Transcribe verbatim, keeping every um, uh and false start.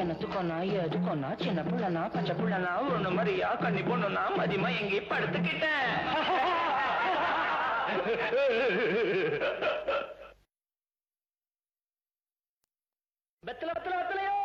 எனத்துக்கொன்னா எதுக்கொன்னா சின்ன புள்ளனா பச்சை புள்ளனா ஒண்ணு மாதிரியா கண்ணி பொண்ணுனா மதியமா எங்கேயும் படுத்துக்கிட்டேன். வெத்தல வெத்தல வெத்தலையா